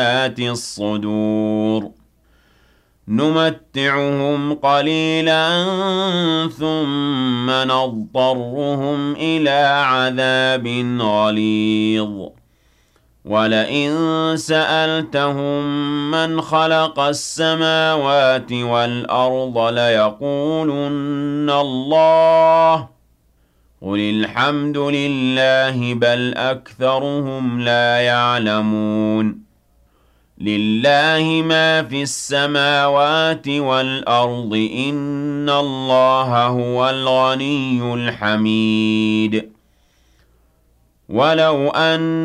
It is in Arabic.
ذات الصدور نمتعهم قليلا ثم نضطرهم إلى عذاب غليظ ولئن سألتهم من خلق السماوات والأرض ليقولن الله قل الحمد لله بل أكثرهم لا يعلمون لله ما في السماوات والأرض إن الله هو الغني الحميد ولو أن